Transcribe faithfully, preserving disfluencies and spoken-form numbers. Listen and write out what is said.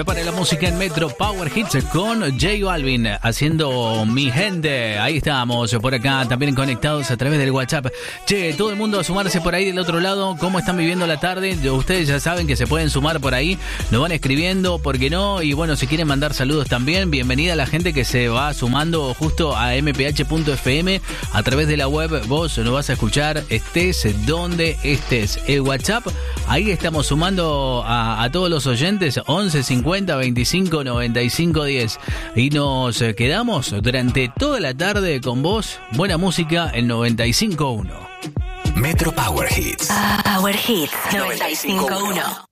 Para la música en Metro Power Hits con J Balvin haciendo Mi Gente. Ahí estamos por acá también conectados a través del WhatsApp. Che, todo el mundo a sumarse por ahí del otro lado. ¿Cómo están viviendo la tarde? Ustedes ya saben que se pueden sumar por ahí. Nos van escribiendo, ¿por qué no? Y bueno, si quieren mandar saludos también, bienvenida a la gente que se va sumando justo a m p h punto f m a través de la web. Vos nos vas a escuchar estés donde estés. El WhatsApp, ahí estamos sumando a, a todos los oyentes. once cincuenta veinticinco noventa y cinco diez. Y nos quedamos durante toda la tarde con vos. Buena música en noventa y cinco uno. Metro Power Hits. Power Hits noventa y cinco uno.